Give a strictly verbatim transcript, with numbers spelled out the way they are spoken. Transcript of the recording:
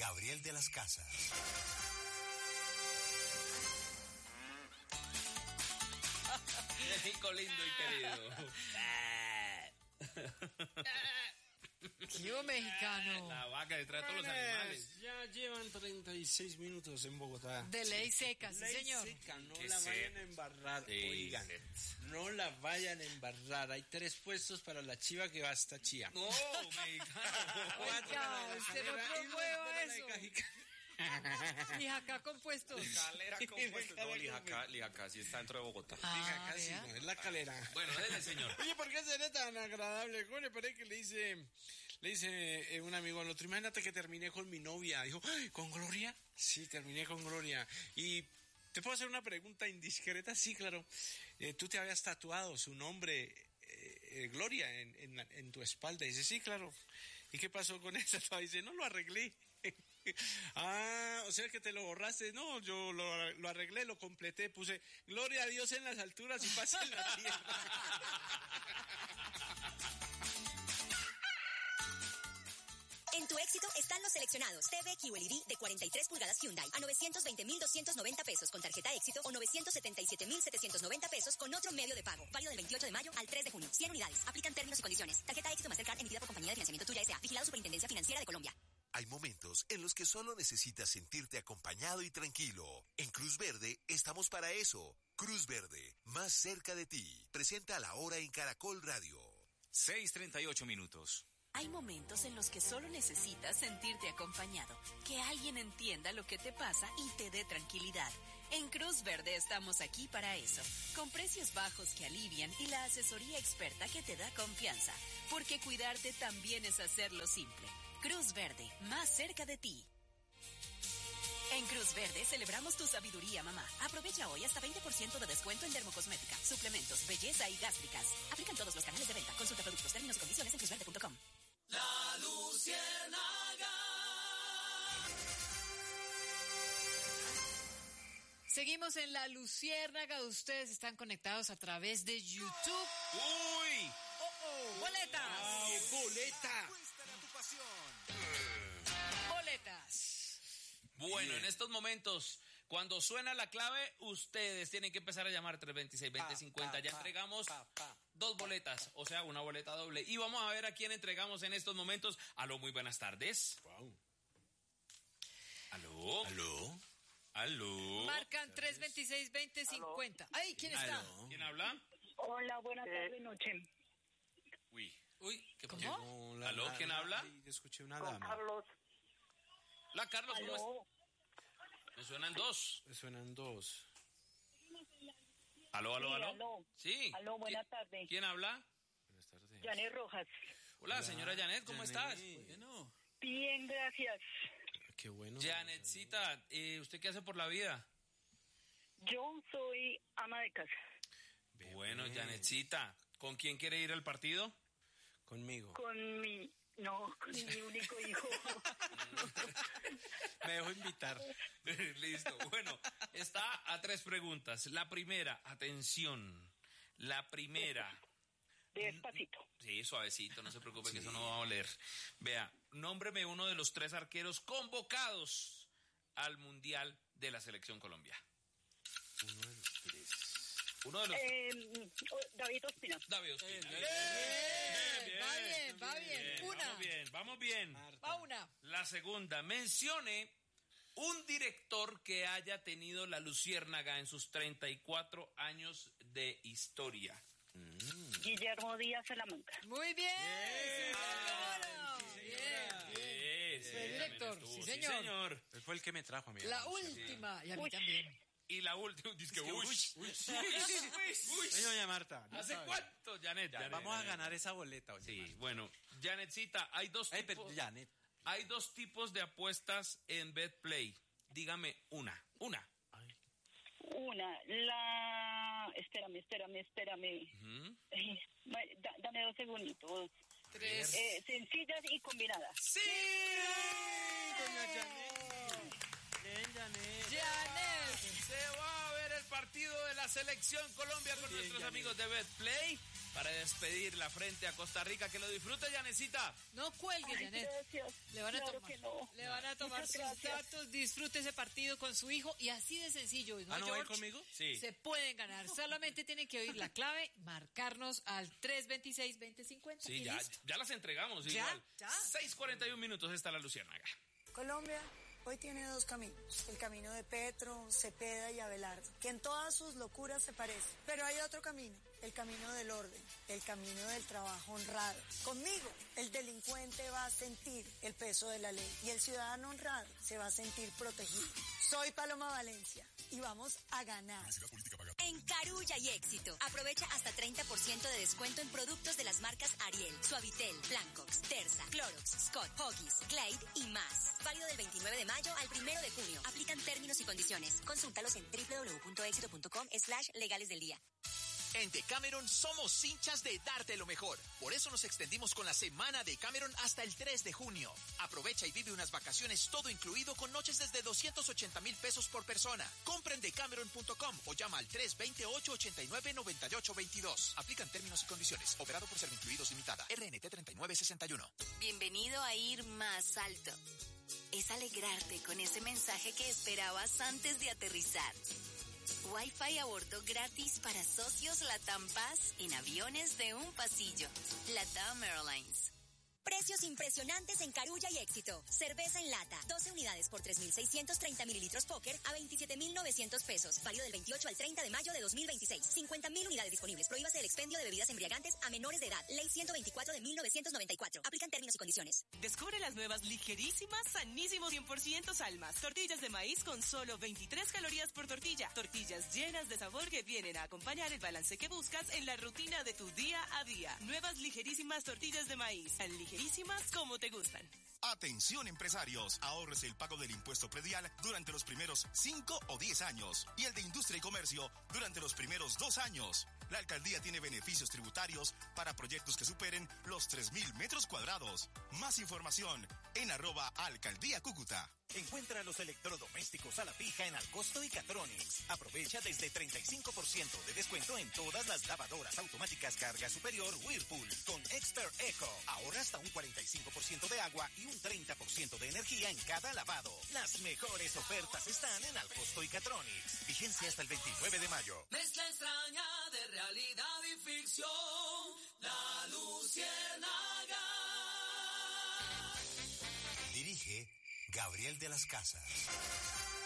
Gabriel de las Casas. México lindo y querido. ¡Qué mexicano! La vaca detrás de todos los animales. Ya llevan treinta y seis minutos en Bogotá. De ley seca, sí, ley señor. Seca, no Qué la sed. vayan a embarrar, Sí, oigan. sed. No la vayan a embarrar. Hay tres puestos para la chiva que va hasta Chía. No, mexicano. Oiga, usted no promueva eso. Y acá compuestos. Calera compuesto. No, Lijacá, Lijacá sí está dentro de Bogotá. Ah, casi vea. no, es la calera. Bueno, dele, señor. Oye, ¿por qué será tan agradable? ¿Cómo le parece que le dice, le dice eh, un amigo al otro? Imagínate que terminé con mi novia. Dijo, "Ay, ¿con Gloria?" Sí, terminé con Gloria. Y ¿te puedo hacer una pregunta indiscreta? Sí, claro. Eh, ¿Tú te habías tatuado su nombre, eh, eh, Gloria, en, en, en tu espalda? Dice, sí, claro. ¿Y qué pasó con eso? Dice, no, lo arreglé. Ah, o sea que te lo borraste. No, yo lo, lo arreglé, lo completé, puse gloria a Dios en las alturas y paz en la tierra. En tu éxito están los seleccionados. T V Q L E D de cuarenta y tres pulgadas Hyundai a novecientos veinte mil doscientos noventa pesos con tarjeta éxito o novecientos setenta y siete mil setecientos noventa pesos con otro medio de pago. Válido del veintiocho de mayo al tres de junio. cien unidades. Aplican términos y condiciones. Tarjeta éxito Mastercard emitida por compañía de financiamiento Tuya S A. Vigilado Superintendencia Financiera de Colombia. Hay momentos en los que solo necesitas sentirte acompañado y tranquilo. En Cruz Verde estamos para eso. Cruz Verde, más cerca de ti. Presenta La Hora en Caracol Radio. seis treinta y ocho minutos. Hay momentos en los que solo necesitas sentirte acompañado, que alguien entienda lo que te pasa y te dé tranquilidad. En Cruz Verde estamos aquí para eso, con precios bajos que alivian y la asesoría experta que te da confianza, porque cuidarte también es hacerlo simple. Cruz Verde, más cerca de ti. En Cruz Verde celebramos tu sabiduría, mamá. Aprovecha hoy hasta veinte por ciento de descuento en dermocosmética, suplementos, belleza y gástricas. Aplican todos los canales de venta. Consulta productos, términos y condiciones en cruz verde punto com. La Luciérnaga. Seguimos en La Luciérnaga. Ustedes están conectados a través de YouTube. ¡Uy! Oh, oh, ¡boletas! ¡Wow, boleta! ¡Boletas! Bueno, en estos momentos, cuando suena la clave, ustedes tienen que empezar a llamar tres veintiséis, veinte cincuenta. Ya entregamos dos boletas, o sea, una boleta doble. Y vamos a ver a quién entregamos en estos momentos. Aló, muy buenas tardes. Wow. Aló. ¿Aló? Aló. Marcan tres veintiséis, veinte cincuenta. ¡Ay! ¿Quién está? ¿Aló? ¿Quién habla? Hola, buenas tardes, noche. Uy. Uy, ¿qué pasó? ¿Cómo? La- ¿Aló? la- ¿Quién la- habla? ay, escuché una Con dama. Carlos. La Carlos, ¿cómo Aló. es? Me suenan dos. Me suenan dos. Aló, aló, Sí, aló. aló. Sí. Aló, buenas ¿Qui- tardes. ¿Quién habla? Buenas tardes. Janet Rojas. Hola, señora Janet, ¿cómo Janet. estás? Bueno. Bien, gracias. Qué bueno. Janetcita, eh, ¿usted qué hace por la vida? Yo soy ama de casa. Ve, Bueno, ve. Janetcita, ¿con quién quiere ir al partido? Conmigo. Con mi... No, con mi único hijo. Me dejo invitar. Listo. Bueno, está a tres preguntas. La primera, atención. La primera. Despacito. Sí, suavecito, no se preocupe que eso no va a oler. Vea, nómbreme uno de los tres arqueros convocados al Mundial de la Selección Colombia. Uno de los tres. Uno de los... Eh, David Ospina. David Ospina. Bien, va bien, va bien. Una. Vamos bien, vamos bien. Va una. La segunda, mencione un director que haya tenido la Luciérnaga en sus treinta y cuatro años de historia. Guillermo Díaz Salamanca. Muy bien. Bien. Sí, señora. Bien, bien. Sí, Fue sí, director, también estuvo. sí, señor. señor. Él fue el que me trajo a mí. La última. Y a mí Uy. también. Y la última, dice que uy, uy, uy, uy. Ay, doña Marta. no ¿Hace sabe. cuánto, Janet? Janet, Vamos a Janet. ganar esa boleta. Doña Sí, Marta. bueno, Janetcita, hay dos Ay, tipos, pero Janet. hay dos tipos de apuestas en BetPlay. Dígame una, una. Una, la... Espérame, espérame, espérame. Ujú. Eh, da- dame dos segunditos. Tres. Eh, sencillas y combinadas. ¡Sí! Doña Janet. Bien, Janet. Janet. Se va a ver el partido de la Selección Colombia con Bien, nuestros Janet. amigos de BetPlay. para despedirla frente a Costa Rica. Que lo disfrute, Yanecita. No cuelgue, Ay, Janet. gracias. Le van a Claro tomar, que no. le van a tomar Muchas sus gracias. datos, disfrute ese partido con su hijo y así de sencillo. ¿No, ¿Ah, no va a ir George? conmigo? Sí. Se pueden ganar. Solamente tienen que oír la clave, marcarnos al tres veintiséis, veinte cincuenta. Sí, y ya, listo. ya las entregamos Ya, igual. ya. seis cuarenta y un minutos está la Luciérnaga. Colombia hoy tiene dos caminos, el camino de Petro, Cepeda y Abelardo, que en todas sus locuras se parecen. Pero hay otro camino, el camino del orden, el camino del trabajo honrado. Conmigo, el delincuente va a sentir el peso de la ley y el ciudadano honrado se va a sentir protegido. Soy Paloma Valencia y vamos a ganar. En Carulla y Éxito, aprovecha hasta treinta por ciento de descuento en productos de las marcas Ariel, Suavitel, Blancox, Terza, Clorox, Scott, Huggies, Glade y más. Válido del veintinueve de mayo al primero de junio. Aplican términos y condiciones. Consúltalos en doble u doble u doble u punto éxito punto com slash legales del día. En Decameron somos hinchas de darte lo mejor. Por eso nos extendimos con la semana de Decameron hasta el tres de junio. Aprovecha y vive unas vacaciones todo incluido con noches desde doscientos ochenta mil pesos por persona. Compra en decameron punto com o llama al tres dos ocho, ocho nueve, nueve ocho dos dos. Aplican términos y condiciones. Operado por Servincluidos Limitada. R N T treinta y nueve sesenta y uno. Bienvenido a Ir Más Alto. Es alegrarte con ese mensaje que esperabas antes de aterrizar. Wi-Fi a bordo gratis para socios Latam Paz en aviones de un pasillo. Latam Airlines. Precios impresionantes en Carulla y Éxito. Cerveza en lata, doce unidades por tres mil seiscientos treinta mililitros Póker a veintisiete mil novecientos pesos. Válido del veintiocho al treinta de mayo de dos mil veintiséis. cincuenta mil unidades disponibles. Prohíbase el expendio de bebidas embriagantes a menores de edad. Ley ciento veinticuatro de mil novecientos noventa y cuatro. Aplican términos y condiciones. Descubre las nuevas ligerísimas, sanísimos cien por ciento Salmas. Tortillas de maíz con solo veintitrés calorías por tortilla. Tortillas llenas de sabor que vienen a acompañar el balance que buscas en la rutina de tu día a día. Nuevas ligerísimas tortillas de maíz. Tan ligerísimas como te gustan. Atención empresarios, ahorres el pago del impuesto predial durante los primeros cinco o diez años y el de industria y comercio durante los primeros dos años. La alcaldía tiene beneficios tributarios para proyectos que superen los tres mil metros cuadrados. Más información en arroba alcaldía Cúcuta. Encuentra los electrodomésticos a la fija en Alcosto y Catronics. Aprovecha desde treinta y cinco por ciento de descuento en todas las lavadoras automáticas carga superior Whirlpool con Expert Eco. Ahorra hasta un cuarenta y cinco por ciento de agua y un treinta por ciento de energía en cada lavado. Las mejores ofertas están en Alcosto y Catronics. Vigencia hasta el veintinueve de mayo. Mezcla extraña de realidad y ficción. La Luciérnaga. Dirige Gabriel de las Casas.